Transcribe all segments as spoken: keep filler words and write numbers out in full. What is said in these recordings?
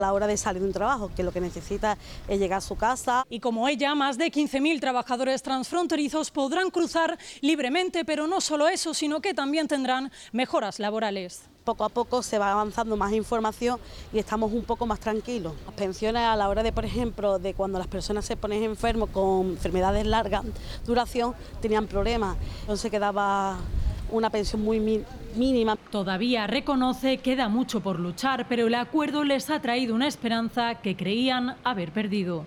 A la hora de salir de un trabajo, que lo que necesita es llegar a su casa. Y como ella, más de quince mil trabajadores transfronterizos podrán cruzar libremente, pero no solo eso, sino que también tendrán mejoras laborales. Poco a poco se va avanzando más información y estamos un poco más tranquilos. Las pensiones a la hora de, por ejemplo, de cuando las personas se ponen enfermos con enfermedades largas duración, tenían problemas, entonces quedaba una pensión muy mínima. Todavía reconoce que queda mucho por luchar, pero el acuerdo les ha traído una esperanza que creían haber perdido.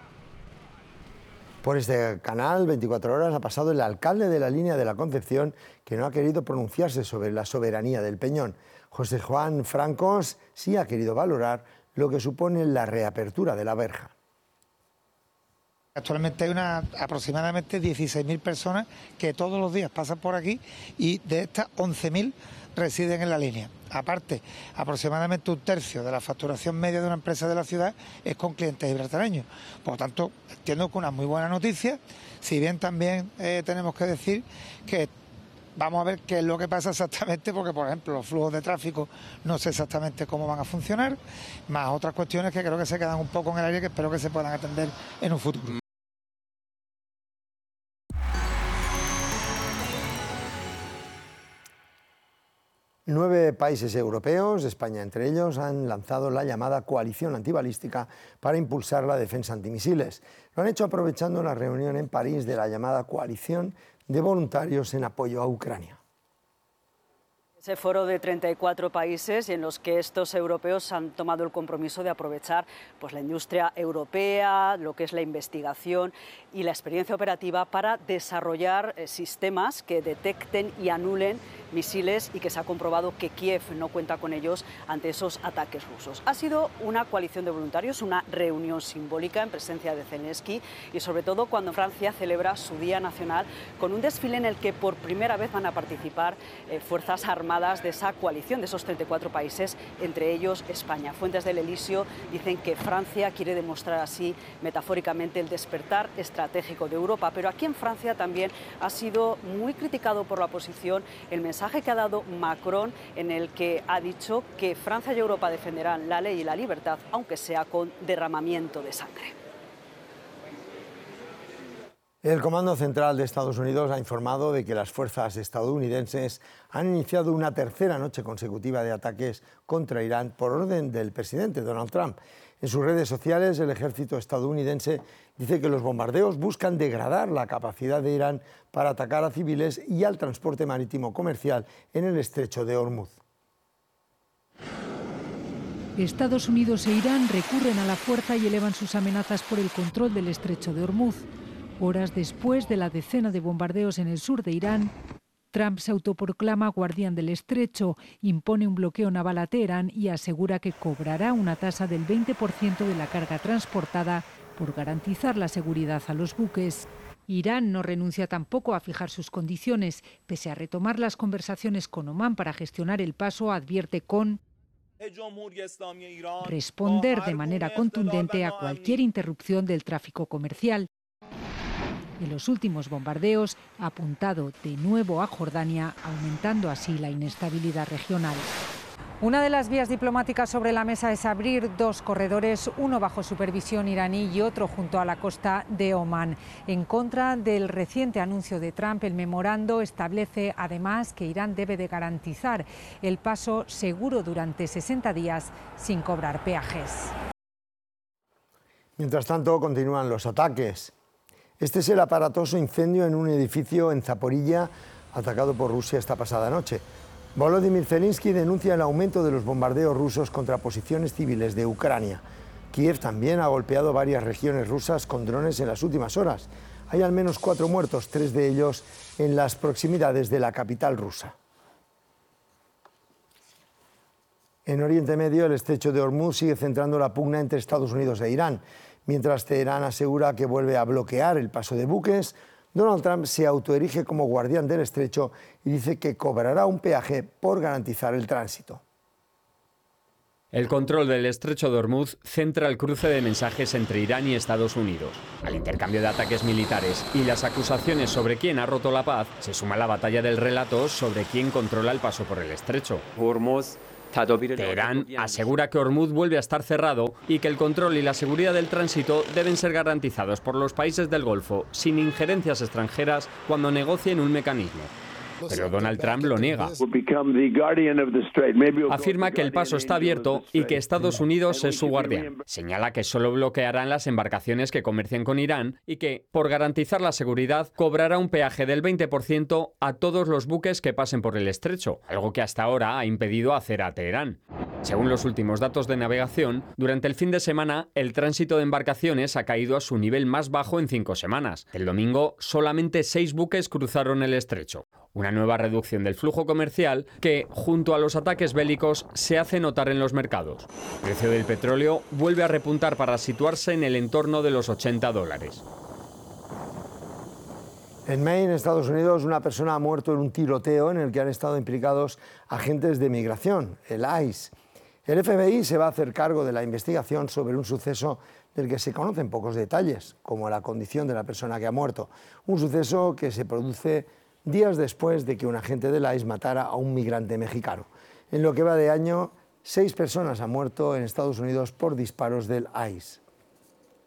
Por este canal, veinticuatro horas, ha pasado el alcalde de la Línea de la Concepción, que no ha querido pronunciarse sobre la soberanía del Peñón. José Juan Francos sí ha querido valorar lo que supone la reapertura de la verja. Actualmente hay una, aproximadamente dieciséis mil personas que todos los días pasan por aquí y de estas once mil residen en la línea. Aparte, aproximadamente un tercio de la facturación media de una empresa de la ciudad es con clientes gibraltareños. Por lo tanto, entiendo que una muy buena noticia, si bien también eh, tenemos que decir que vamos a ver qué es lo que pasa exactamente, porque, por ejemplo, los flujos de tráfico no sé exactamente cómo van a funcionar, más otras cuestiones que creo que se quedan un poco en el aire, que espero que se puedan atender en un futuro. Nueve países europeos, España entre ellos, han lanzado la llamada coalición antibalística para impulsar la defensa antimisiles. Lo han hecho aprovechando la reunión en París de la llamada coalición de voluntarios en apoyo a Ucrania. Ese foro de treinta y cuatro países y en los que estos europeos han tomado el compromiso de aprovechar pues, la industria europea, lo que es la investigación y la experiencia operativa para desarrollar eh, sistemas que detecten y anulen misiles y que se ha comprobado que Kiev no cuenta con ellos ante esos ataques rusos. Ha sido una coalición de voluntarios, una reunión simbólica en presencia de Zelensky y sobre todo cuando Francia celebra su Día Nacional con un desfile en el que por primera vez van a participar eh, fuerzas armadas de esa coalición de esos treinta y cuatro países, entre ellos España. Fuentes del Elíseo dicen que Francia quiere demostrar así metafóricamente el despertar estratégico de Europa, pero aquí en Francia también ha sido muy criticado por la oposición el mensaje que ha dado Macron, en el que ha dicho que Francia y Europa defenderán la ley y la libertad, aunque sea con derramamiento de sangre. El Comando Central de Estados Unidos ha informado de que las fuerzas estadounidenses han iniciado una tercera noche consecutiva de ataques contra Irán por orden del presidente Donald Trump. En sus redes sociales, el ejército estadounidense dice que los bombardeos buscan degradar la capacidad de Irán para atacar a civiles y al transporte marítimo comercial en el estrecho de Hormuz. Estados Unidos e Irán recurren a la fuerza y elevan sus amenazas por el control del estrecho de Hormuz. Horas después de la decena de bombardeos en el sur de Irán, Trump se autoproclama guardián del estrecho, impone un bloqueo naval a Teherán y asegura que cobrará una tasa del veinte por ciento de la carga transportada por garantizar la seguridad a los buques. Irán no renuncia tampoco a fijar sus condiciones. Pese a retomar las conversaciones con Omán para gestionar el paso, advierte con responder de manera contundente a cualquier interrupción del tráfico comercial. En los últimos bombardeos ha apuntado de nuevo a Jordania, aumentando así la inestabilidad regional. Una de las vías diplomáticas sobre la mesa es abrir dos corredores, uno bajo supervisión iraní y otro junto a la costa de Omán. En contra del reciente anuncio de Trump, el memorando establece además que Irán debe de garantizar el paso seguro durante sesenta días sin cobrar peajes. Mientras tanto, continúan los ataques. Este es el aparatoso incendio en un edificio en Zaporilla, atacado por Rusia esta pasada noche. Volodymyr Zelensky denuncia el aumento de los bombardeos rusos contra posiciones civiles de Ucrania. Kiev también ha golpeado varias regiones rusas con drones en las últimas horas. Hay al menos cuatro muertos, tres de ellos en las proximidades de la capital rusa. En Oriente Medio, el estrecho de Hormuz sigue centrando la pugna entre Estados Unidos e Irán. Mientras Teherán asegura que vuelve a bloquear el paso de buques, Donald Trump se autoerige como guardián del estrecho y dice que cobrará un peaje por garantizar el tránsito. El control del estrecho de Hormuz centra el cruce de mensajes entre Irán y Estados Unidos. Al intercambio de ataques militares y las acusaciones sobre quién ha roto la paz, se suma la batalla del relato sobre quién controla el paso por el estrecho. Hormuz Teherán asegura que Hormuz vuelve a estar cerrado y que el control y la seguridad del tránsito deben ser garantizados por los países del Golfo, sin injerencias extranjeras, cuando negocien un mecanismo. Pero Donald Trump lo niega. Afirma que el paso está abierto y que Estados Unidos es su guardián. Señala que solo bloquearán las embarcaciones que comercien con Irán y que, por garantizar la seguridad, cobrará un peaje del veinte por ciento a todos los buques que pasen por el estrecho, algo que hasta ahora ha impedido hacer a Teherán. Según los últimos datos de navegación, durante el fin de semana el tránsito de embarcaciones ha caído a su nivel más bajo en cinco semanas. El domingo solamente seis buques cruzaron el estrecho. Una nueva reducción del flujo comercial que, junto a los ataques bélicos, se hace notar en los mercados. El precio del petróleo vuelve a repuntar para situarse en el entorno de los ochenta dólares. En Maine, Estados Unidos, una persona ha muerto en un tiroteo en el que han estado implicados agentes de migración, el ICE. El F B I se va a hacer cargo de la investigación sobre un suceso del que se conocen pocos detalles, como la condición de la persona que ha muerto. Un suceso que se produce días después de que un agente del ICE matara a un migrante mexicano. En lo que va de año, seis personas han muerto en Estados Unidos por disparos del ICE.